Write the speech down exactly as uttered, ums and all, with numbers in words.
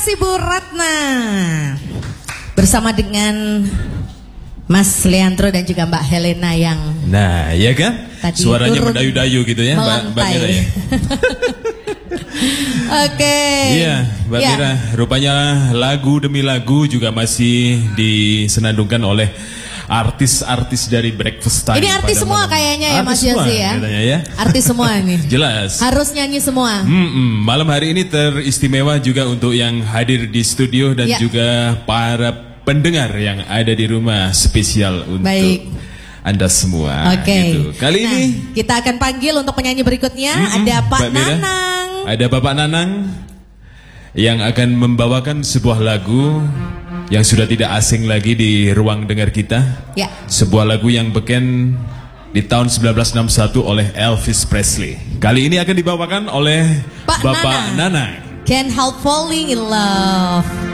kasih Bu Ratna. Bersama dengan Mas Leandro dan juga Mbak Helena yang nah, ya kan? Tadi suaranya mendayu-dayu gitu ya, Mbak, Mbak Mira ya. Oke. Okay. Iya, Mbak ya. Mira, rupanya lagu demi lagu juga masih disenandungkan oleh artis-artis dari Breakfast Time. Ini artis semua malam. Kayaknya ya, Mas Yosi ya. ya. Artis semua nih. Jelas. Harus nyanyi semua. Mm-mm. Malam hari ini teristimewa juga untuk yang hadir di studio dan ya. juga para pendengar yang ada di rumah, spesial untuk Baik. Anda semua. Oke. Okay. Gitu. Kali nah, ini kita akan panggil untuk penyanyi berikutnya. Mm-mm. Ada Pak Mbak Nanang. Mira, ada Bapak Nanang yang akan membawakan sebuah lagu yang sudah tidak asing lagi di ruang dengar kita. Ya. Sebuah lagu yang beken di tahun seribu sembilan ratus enam puluh satu oleh Elvis Presley. Kali ini akan dibawakan oleh Pak Bapak Nanang. Nanang. Can't Help Falling in Love.